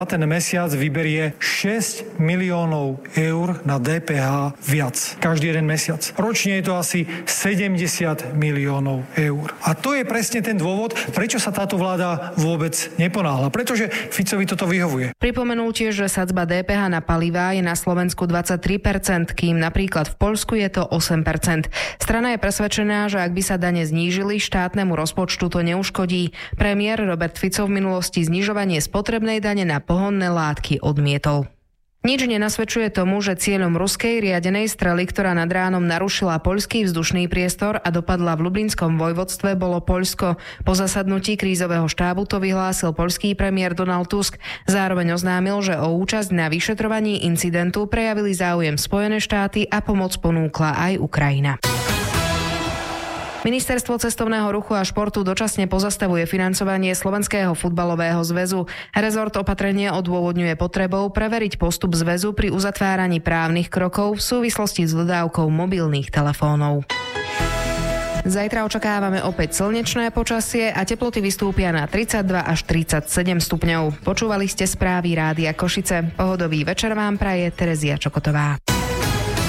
A ten mesiac vyberie 6 miliónov eur na DPH viac. Každý jeden mesiac. Ročne je to asi 70 miliónov eur. A to je presne ten dôvod, prečo sa táto vláda vôbec neponáhla. Pretože Ficovi toto vyhovuje. Pripomenul tiež, že sadzba DPH na palivá je na Slovensku 23%, kým napríklad v Poľsku je to 8%. Strana je presvedčená, že ak by sa dane znížili, štátnemu rozpočtu to neuškodí. Premiér Robert Fico v minulosti znižovanie spotrebnej dane na pohonné látky odmietol. Nič nenasvedčuje tomu, že cieľom ruskej riadenej strely, ktorá nad ránom narušila poľský vzdušný priestor a dopadla v Lublinskom vojvodstve, bolo Poľsko. Po zasadnutí krízového štábu to vyhlásil poľský premiér Donald Tusk. Zároveň oznámil, že o účasť na vyšetrovaní incidentu prejavili záujem Spojené štáty a pomoc ponúkla aj Ukrajina. Ministerstvo cestovného ruchu a športu dočasne pozastavuje financovanie Slovenského futbalového zväzu. Rezort opatrenie odôvodňuje potrebou preveriť postup zväzu pri uzatváraní právnych krokov v súvislosti s dodávkou mobilných telefónov. Zajtra očakávame opäť slnečné počasie a teploty vystúpia na 32 až 37 stupňov. Počúvali ste správy Rádia Košice. Pohodový večer vám praje Terezia Čokotová.